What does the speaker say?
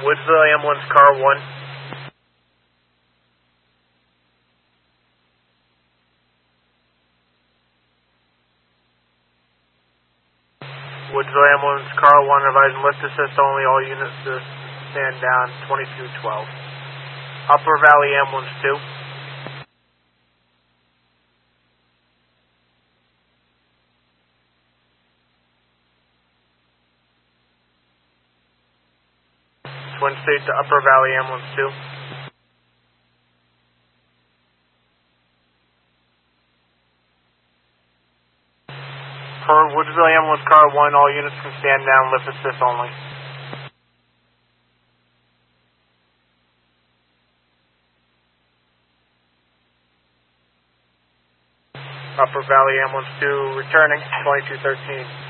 Woodsville Ambulance Car 1. Woodsville Ambulance Car 1, advising lift assist only, all units to stand down, 2212. Upper Valley Ambulance 2. Twin State to Upper Valley Ambulance 2. For Woodsville Ambulance Car 1, all units can stand down, lift assist only. Upper Valley Ambulance 2 returning, 2213.